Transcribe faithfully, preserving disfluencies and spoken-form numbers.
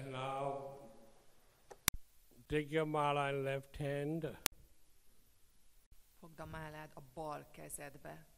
Now, take your mala in left hand. Fogd a málád a bal kezedbe.